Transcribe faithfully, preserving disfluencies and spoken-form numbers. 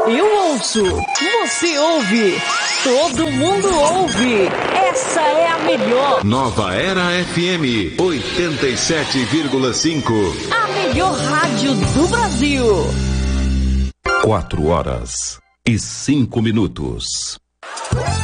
Eu ouço, você ouve, todo mundo ouve. Essa é a melhor. Nova Era F M oitenta e sete vírgula cinco. A melhor rádio do Brasil. Quatro horas e cinco minutos.